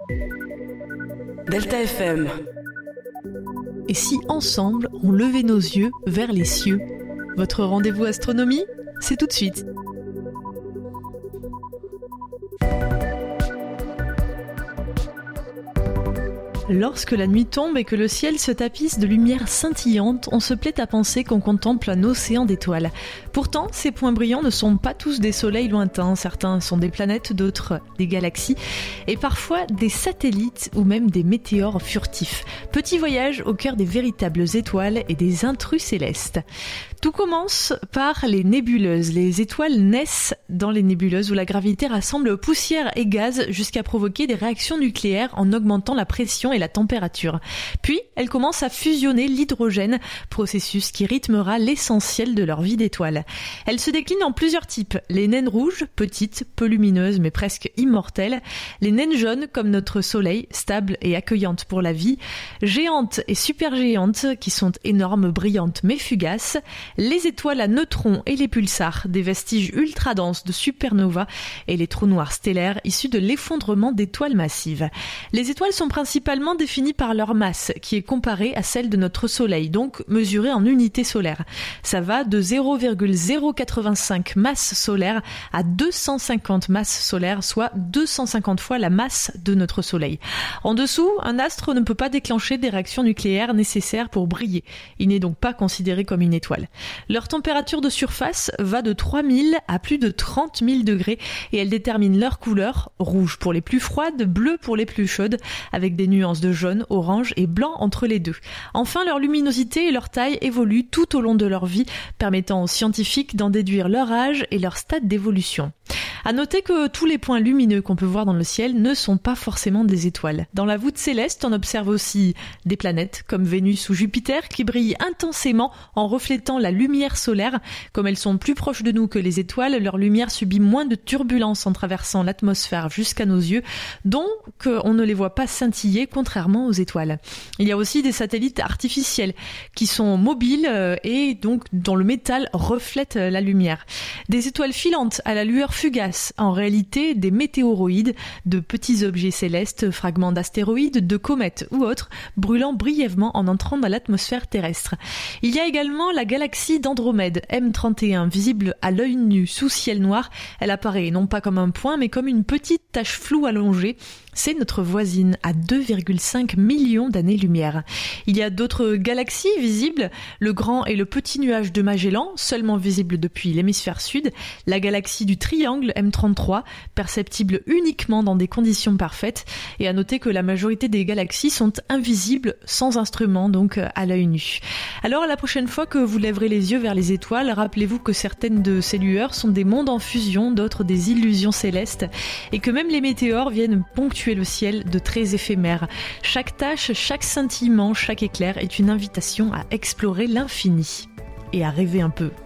Delta FM. Et si ensemble, on levait nos yeux vers les cieux ? Votre rendez-vous astronomie, c'est tout de suite. Lorsque la nuit tombe et que le ciel se tapisse de lumière scintillante, on se plaît à penser qu'on contemple un océan d'étoiles. Pourtant, ces points brillants ne sont pas tous des soleils lointains. Certains sont des planètes, d'autres des galaxies, et parfois des satellites ou même des météores furtifs. Petit voyage au cœur des véritables étoiles et des intrus célestes. Tout commence par les nébuleuses. Les étoiles naissent dans les nébuleuses où la gravité rassemble poussière et gaz jusqu'à provoquer des réactions nucléaires en augmentant la pression et la température. Puis, elles commencent à fusionner l'hydrogène, processus qui rythmera l'essentiel de leur vie d'étoile. Elles se déclinent en plusieurs types. Les naines rouges, petites, peu lumineuses mais presque immortelles. Les naines jaunes comme notre soleil, stables et accueillantes pour la vie. Géantes et supergéantes qui sont énormes, brillantes mais fugaces. Les étoiles à neutrons et les pulsars, des vestiges ultra denses de supernovas, et les trous noirs stellaires issus de l'effondrement d'étoiles massives. Les étoiles sont principalement définies par leur masse, qui est comparée à celle de notre Soleil, donc mesurée en unités solaires. Ça va de 0,085 masses solaires à 250 masses solaires, soit 250 fois la masse de notre Soleil. En dessous, un astre ne peut pas déclencher des réactions nucléaires nécessaires pour briller. Il n'est donc pas considéré comme une étoile. Leur température de surface va de 3000 à plus de 30 000 degrés et elle détermine leur couleur, rouge pour les plus froides, bleu pour les plus chaudes, avec des nuances de jaune, orange et blanc entre les deux. Enfin, leur luminosité et leur taille évoluent tout au long de leur vie, permettant aux scientifiques d'en déduire leur âge et leur stade d'évolution. À noter que tous les points lumineux qu'on peut voir dans le ciel ne sont pas forcément des étoiles. Dans la voûte céleste, on observe aussi des planètes comme Vénus ou Jupiter qui brillent intensément en reflétant la lumière solaire. Comme elles sont plus proches de nous que les étoiles, leur lumière subit moins de turbulences en traversant l'atmosphère jusqu'à nos yeux, donc on ne les voit pas scintiller contrairement aux étoiles. Il y a aussi des satellites artificiels qui sont mobiles et donc dont le métal reflète la lumière. Des étoiles filantes à la lueur fugace, en réalité des météoroïdes, de petits objets célestes, fragments d'astéroïdes, de comètes ou autres, brûlant brièvement en entrant dans l'atmosphère terrestre. Il y a également la galaxie d'Andromède, M31, visible à l'œil nu sous ciel noir. Elle apparaît non pas comme un point, mais comme une petite tache floue allongée. C'est notre voisine à 2,5 millions d'années-lumière. Il y a d'autres galaxies visibles, le grand et le petit nuage de Magellan, seulement visible depuis l'hémisphère sud, la galaxie du triangle M33, perceptible uniquement dans des conditions parfaites, et à noter que la majorité des galaxies sont invisibles sans instrument, donc à l'œil nu. Alors la prochaine fois que vous lèverez les yeux vers les étoiles, rappelez-vous que certaines de ces lueurs sont des mondes en fusion, d'autres des illusions célestes, et que même les météores viennent ponctuer le ciel de traits éphémères. Chaque tache, chaque scintillement, chaque éclair est une invitation à explorer l'infini et à rêver un peu.